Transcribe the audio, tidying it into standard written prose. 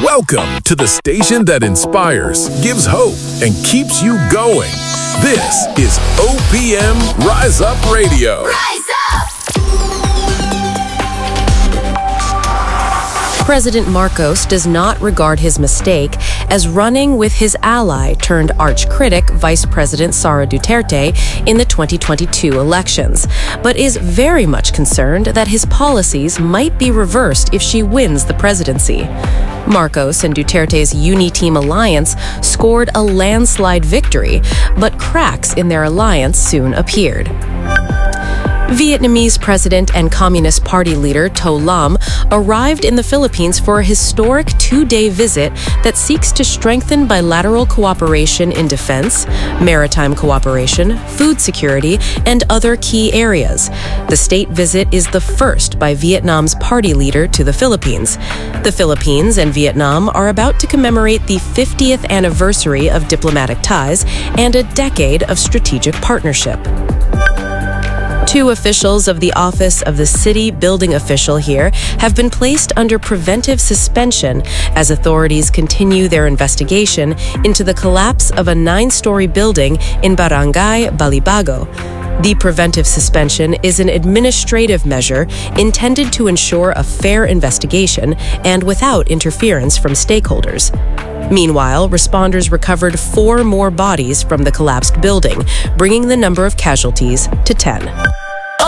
Welcome to the station that inspires, gives hope, and keeps you going. This is OPM Rise Up Radio. Rise up! President Marcos does not regard his mistake as running with his ally turned arch critic Vice President Sara Duterte in the 2022 elections, but is very much concerned that his policies might be reversed if she wins the presidency. Marcos and Duterte's Uni-Team alliance scored a landslide victory, but cracks in their alliance soon appeared. Vietnamese President and Communist Party leader To Lam arrived in the Philippines for a historic 2-day visit that seeks to strengthen bilateral cooperation in defense, maritime cooperation, food security, and other key areas. The state visit is the first by Vietnam's party leader to the Philippines. The Philippines and Vietnam are about to commemorate the 50th anniversary of diplomatic ties and a decade of strategic partnership. Two officials of the Office of the City Building Official here have been placed under preventive suspension as authorities continue their investigation into the collapse of a 9-story building in Barangay Balibago. The preventive suspension is an administrative measure intended to ensure a fair investigation and without interference from stakeholders. Meanwhile, responders recovered 4 more bodies from the collapsed building, bringing the number of casualties to 10.